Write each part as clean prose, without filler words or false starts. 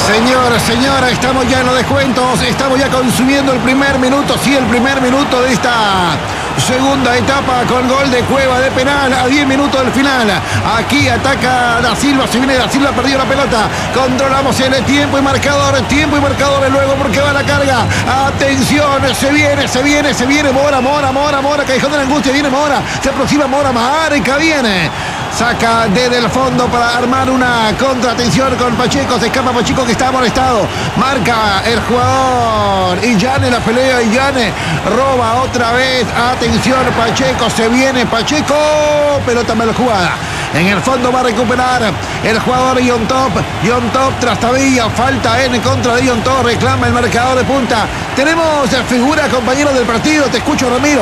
Señora, estamos ya en los descuentos, estamos ya consumiendo el primer minuto, sí, el primer minuto de esta segunda etapa con gol de Cueva de penal a 10 minutos del final. Aquí ataca Da Silva, se viene Da Silva, perdió la pelota, controlamos el tiempo y marcador luego porque va la carga. Atención, se viene Mora, Callejón de la Angustia, viene Mora, se aproxima Mora, marca, viene. Saca desde el fondo para armar una contratención con Pacheco. Se escapa Pacheco que está molestado. Marca el jugador Illane, la pelea Illane. Roba otra vez. Atención, Pacheco. Se viene Pacheco. Pelota mal jugada. En el fondo va a recuperar el jugador John Top Trastavilla. Falta en contra de John Top. Reclama el marcador de punta. Tenemos figura, compañero del partido. Te escucho, Ramiro.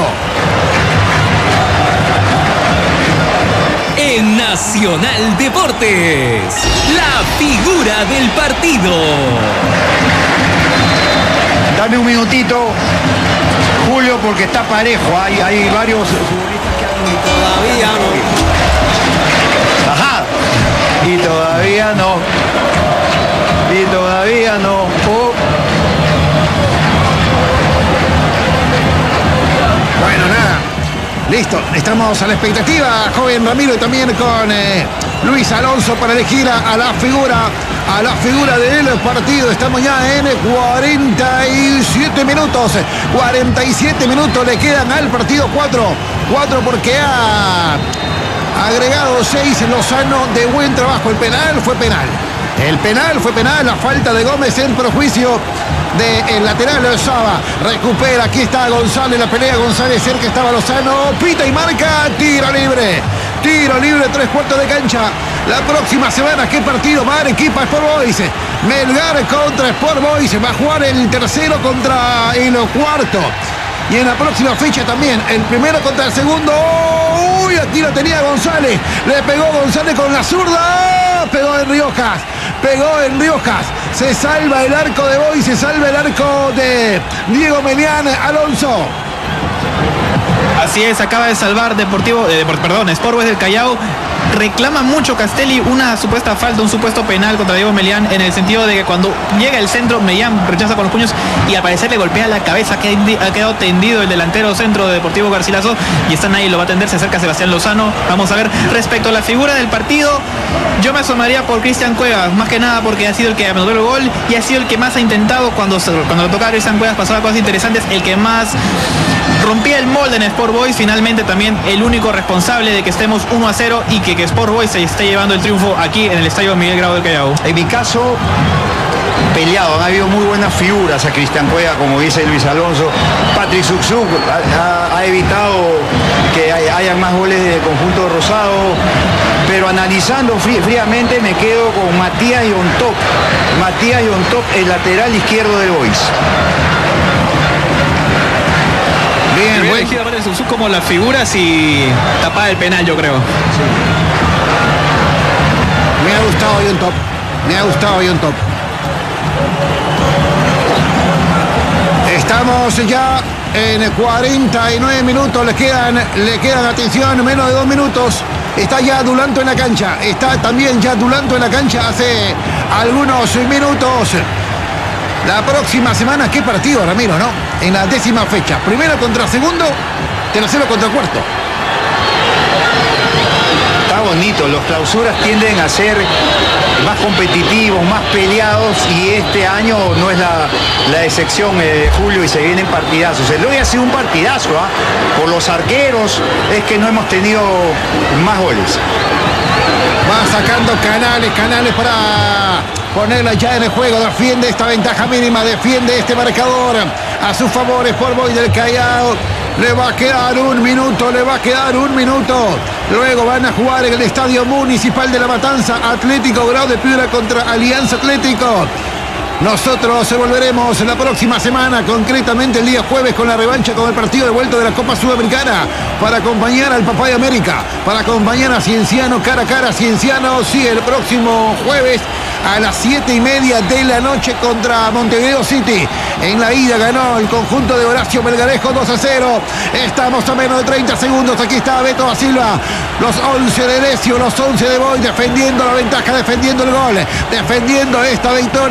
En Nacional Deportes, la figura del partido. Dame un minutito, Julio, porque está parejo. Hay varios futbolistas que han... Ajá. Y todavía no. Oh. Bueno, nada. Listo, estamos a la expectativa, joven Ramiro, y también con Luis Alonso para elegir a la figura del partido. Estamos ya en 47 minutos. 47 minutos le quedan al partido. 4 porque ha agregado 6 Lozano de buen trabajo. El penal fue penal. La falta de Gómez en perjuicio del lateral de Saba. Recupera, aquí está González, la pelea González, cerca estaba Lozano, pita y marca, tiro libre, 3/4 de cancha. La próxima semana, ¿qué partido va a Arequipa? Sport Boys, Melgar contra Sport Boys, va a jugar el tercero contra el cuarto. Y en la próxima fecha también, el primero contra el segundo. Uy, aquí lo tenía González. Le pegó González con la zurda. Pegó en Riojas. Se salva el arco de Boy, se salva el arco de Diego Melián. Alonso. Así es, acaba de salvar Sport Boys del Callao. Reclama mucho Castelli una supuesta falta, un supuesto penal contra Diego Melián, en el sentido de que cuando llega el centro, Melián rechaza con los puños y al parecer le golpea la cabeza. Ha quedado tendido el delantero centro de Deportivo Garcilaso y están ahí, lo va a atender, se acerca Sebastián Lozano. Vamos a ver, respecto a la figura del partido, yo me asomaría por Cristian Cuevas, más que nada porque ha sido el que anotó el gol y ha sido el que más ha intentado cuando lo tocaba a Cristian Cuevas, pasaba cosas interesantes, el que más rompía el molde en Sport Boys. Finalmente también el único responsable de que estemos 1-0 y que Sport Boys se esté llevando el triunfo aquí en el estadio Miguel Grau del Callao. En mi caso, peleado, han habido muy buenas figuras. A Cristian Cueva, como dice Luis Alonso. Patrick Suksuk ha evitado que hayan más goles del conjunto rosado, pero analizando fríamente me quedo con Matías John Top, el lateral izquierdo del Boys. Bien, voy a elegir a Patrick Suksuk como la figura si tapaba el penal, yo creo. Sí. Me ha gustado John Top. Estamos ya en 49 minutos, le quedan, atención, menos de 2 minutos. Está ya Dulanto en la cancha. Está también ya Dulanto en la cancha hace algunos minutos. La próxima semana, ¿qué partido, Ramiro, no? En la 10ª fecha. Primero contra segundo, tercero contra cuarto. Está bonito, los clausuras tienden a ser más competitivos, más peleados, y este año no es la excepción, Julio, y se vienen partidazos. El hoy ha sido un partidazo, por los arqueros es que no hemos tenido más goles. Va sacando canales para ponerla ya en el juego. Defiende esta ventaja mínima, defiende este marcador a su favor. Sport Boys del Callao. Le va a quedar un minuto. Luego van a jugar en el Estadio Municipal de La Matanza, Atlético Grau de Piedra contra Alianza Atlético. Nosotros volveremos la próxima semana, concretamente el día jueves, con la revancha, con el partido de vuelta de la Copa Sudamericana, para acompañar al Papá de América, para acompañar a Cienciano cara a cara. Cienciano, sí, el próximo jueves a las 7:30 de la noche contra Montevideo City. En la ida ganó el conjunto de Horacio Melgarejo 2-0. Estamos a menos de 30 segundos. Aquí está Beto da Silva. Los 11 de Decio, los 11 de Boy, defendiendo la ventaja, defendiendo el gol, defendiendo esta victoria.